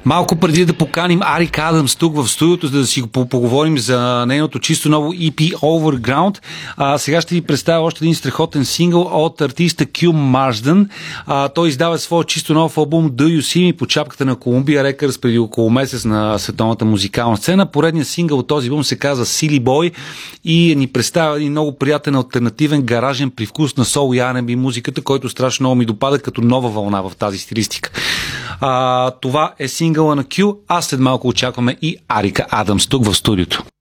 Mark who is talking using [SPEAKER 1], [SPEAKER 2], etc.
[SPEAKER 1] Малко преди да поканим Арика Адамс тук в студиото, за да си поговорим за нейното чисто ново EP Overground, сега ще ви представя още един страхотен сингъл от артиста Q Marsden. Той издава своя чисто нов албум Do You See Me по чапката на Columbia Records преди около месец на световната музикална сцена. Поредният сингъл от този албум се казва Silly Boy и ни представя един много приятен алтернативен гаражен привкус на сол и R&B музиката, който страшно много ми допада като нова вълна в тази стилистика. Това е сингъла на Q, а след малко очакваме и Арика Адамс тук в студиото.